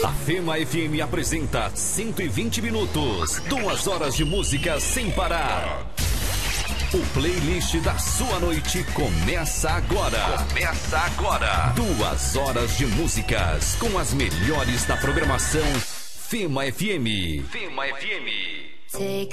A Fema FM apresenta 120 minutos, 2 horas de música sem parar. O playlist da sua noite começa agora. 2 horas de músicas com as melhores da programação Fema FM.